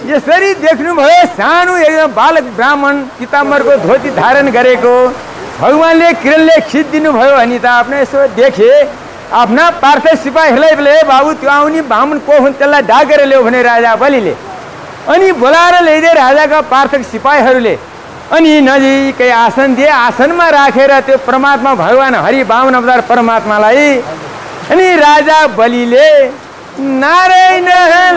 यसरी देख्नुभयो सानो एकदम बालक ब्राह्मण पिताम्बरको धोती धारण गरेको भगवानले किरणले खिचिदिनु भयो भने त आफ्नो यसो देखे आफ्ना पार्थ सिपाहीहरूलाई बोले बाबु त्यो आउने ब्राह्मण को हुन् त्यसलाई ढाकेर ल्याऊ भने राजा बलिले अनि बोलाएर ल्याइदिए राजाका पार्थक सिपाहीहरूले अनि नजिकै आसन दिए आसनमा राखेर त्यो परमात्मा भगवान हरि वामन अवतार परमात्मालाई अनि राजा बलिले नारायण